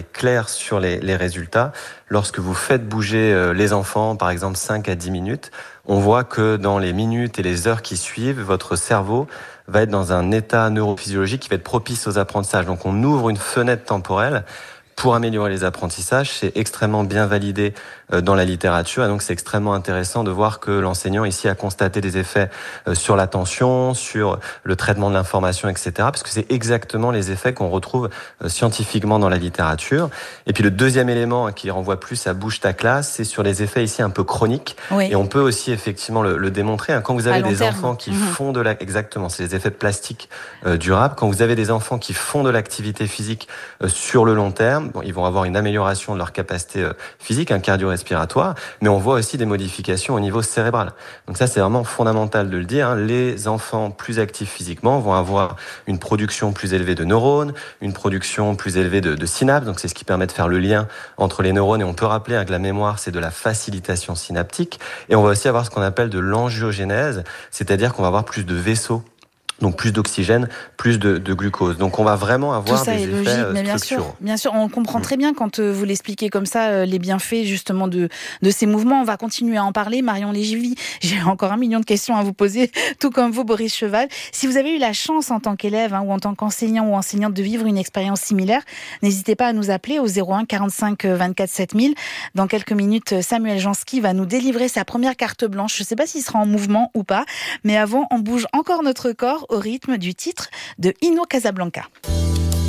est clair sur les résultats. Lorsque vous faites bouger les enfants, par exemple 5 à 10 minutes, on voit que dans les minutes et les heures qui suivent, votre cerveau va être dans un état neurophysiologique qui va être propice aux apprentissages. Donc on ouvre une fenêtre temporelle pour améliorer les apprentissages. C'est extrêmement bien validé dans la littérature et donc c'est extrêmement intéressant de voir que l'enseignant ici a constaté des effets sur l'attention, sur le traitement de l'information, etc. Parce que c'est exactement les effets qu'on retrouve scientifiquement dans la littérature. Et puis le deuxième élément qui renvoie plus à bouge ta classe, c'est sur les effets ici un peu chroniques. Oui. Et on peut aussi effectivement le démontrer. Quand vous avez des terme. enfants qui font de la... Exactement, c'est les effets plastiques durables. Quand vous avez des enfants qui font de l'activité physique sur le long terme, ils vont avoir une amélioration de leur capacité physique, cardio-respiratoire, mais on voit aussi des modifications au niveau cérébral. Donc ça, c'est vraiment fondamental de le dire. Les enfants plus actifs physiquement vont avoir une production plus élevée de neurones, une production plus élevée de synapses. Donc c'est ce qui permet de faire le lien entre les neurones. Et on peut rappeler que la mémoire, c'est de la facilitation synaptique. Et on va aussi avoir ce qu'on appelle de l'angiogénèse, c'est-à-dire qu'on va avoir plus de vaisseaux. Donc plus d'oxygène, plus de glucose. Donc on va vraiment avoir tout ça des est effets logique, mais structurants. bien sûr, on comprend très bien quand vous l'expliquez comme ça, les bienfaits justement de ces mouvements. On va continuer à en parler. Marion Légivy, j'ai encore 1 million de questions à vous poser, tout comme vous, Boris Cheval. Si vous avez eu la chance en tant qu'élève ou en tant qu'enseignant ou enseignante de vivre une expérience similaire, n'hésitez pas à nous appeler au 01 45 24 7000. Dans quelques minutes, Samuel Jansky va nous délivrer sa première carte blanche. Je ne sais pas s'il sera en mouvement ou pas, mais avant, on bouge encore notre corps au rythme du titre de Ino Casablanca.